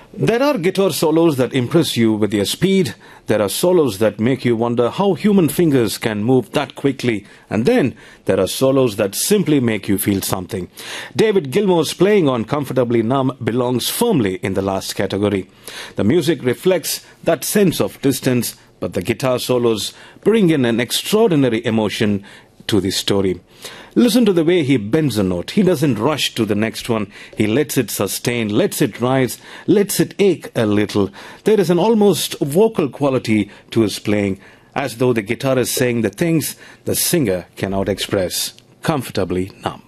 There are guitar solos that impress you with their speed. There are solos that make you wonder how human fingers can move that quickly. And then there are solos that simply make you feel something. David Gilmour's playing on Comfortably Numb belongs firmly in the last category. The music reflects that sense of distance, but the guitar solos bring in an extraordinary emotion to the story. Listen to the way he bends a note. He doesn't rush to the next one. He lets it sustain, lets it rise, lets it ache a little. There is an almost vocal quality to his playing, as though the guitar is saying the things the singer cannot express. Comfortably Numb.